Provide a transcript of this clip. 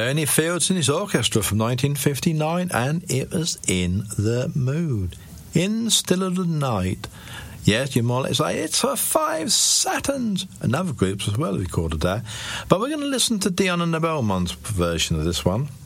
Ernie Fields and his orchestra from 1959, and it was In the Mood. In Still of the Night. Yes, you might say it's for 5 Saturns, and other groups as well recorded that. But we're going to listen to Dion and the Belmonts version of this one.